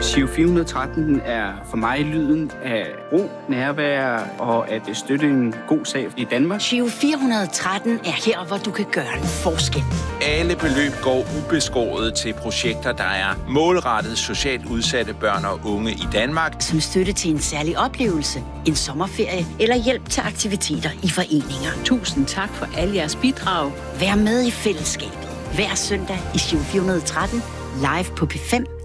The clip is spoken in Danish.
Giro 413 er for mig lyden af ro, nærvær og at støtte en god sag i Danmark. Giro 413 er her, hvor du kan gøre en forskel. Alle beløb går ubeskåret til projekter, der er målrettet socialt udsatte børn og unge i Danmark. Som støtte til en særlig oplevelse, en sommerferie eller hjælp til aktiviteter i foreninger. Tusind tak for alle jeres bidrag. Vær med i fællesskabet hver søndag i Giro 413 live på P5